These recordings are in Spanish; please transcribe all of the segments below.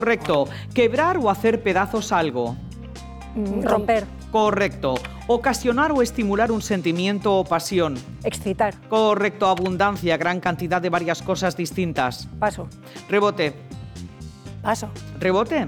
Correcto. Quebrar o hacer pedazos algo. Romper. Correcto. Ocasionar o estimular un sentimiento o pasión. Excitar. Correcto. Abundancia, gran cantidad de varias cosas distintas. Paso. Rebote. Paso. Rebote.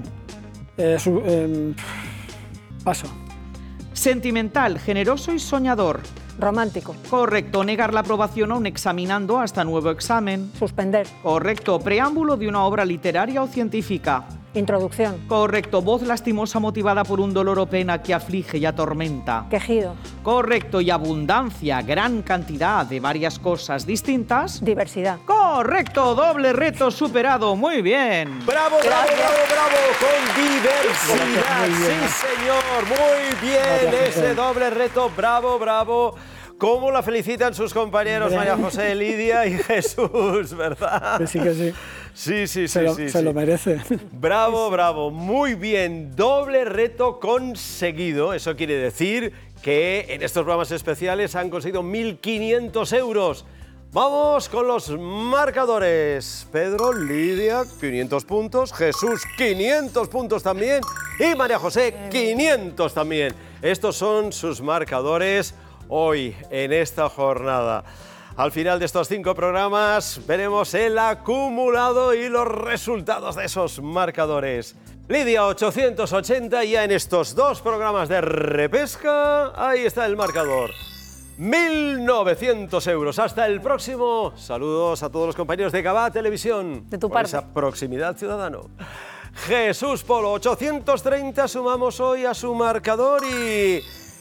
Paso. Sentimental, generoso y soñador. Romántico. Correcto. Negar la aprobación a un examinando hasta nuevo examen. Suspender. Correcto. Preámbulo de una obra literaria o científica. Introducción. Correcto. Voz lastimosa motivada por un dolor o pena que aflige y atormenta. Quejido. Correcto. Y abundancia, gran cantidad de varias cosas distintas. Diversidad. Correcto. Doble reto superado. Muy bien. ¡Bravo, bravo, bravo, bravo! Con diversidad. Sí, señor. Muy bien. Ese doble reto. Bravo, bravo. ¿Cómo la felicitan sus compañeros María José, Lidia y Jesús, verdad? Que sí, que sí. Sí. Se lo merece. Bravo, bravo. Muy bien. Doble reto conseguido. Eso quiere decir que en estos programas especiales han conseguido 1.500 euros. Vamos con los marcadores. Pedro, Lidia, 500 puntos. Jesús, 500 puntos también. Y María José, 500 también. Estos son sus marcadores hoy, en esta jornada. Al final de estos 5 programas veremos el acumulado y los resultados de esos marcadores. Lidia, 880, ya en estos 2 programas de repesca, ahí está el marcador. 1.900 euros. Hasta el próximo. Saludos a todos los compañeros de Gabá Televisión. De tu por parte. esa proximidad ciudadano. Jesús Polo, 830 sumamos hoy a su marcador y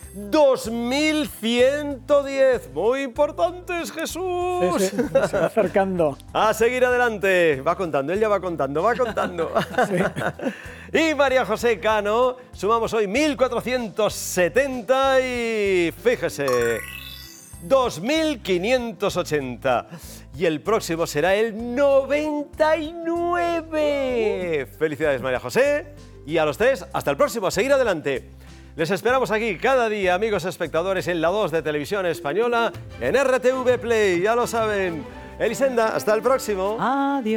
2.110. Muy importantes, Jesús. Sí, se va acercando. A seguir adelante. Va contando, él ya va contando. Y María José Cano, sumamos hoy 1.470 y fíjese, 2.580. Y el próximo será el 99. Felicidades, María José. Y a los 3, hasta el próximo. A seguir adelante. Les esperamos aquí cada día, amigos espectadores, en la 2 de Televisión Española, en RTV Play, ya lo saben. Elisenda, hasta el próximo. Adiós.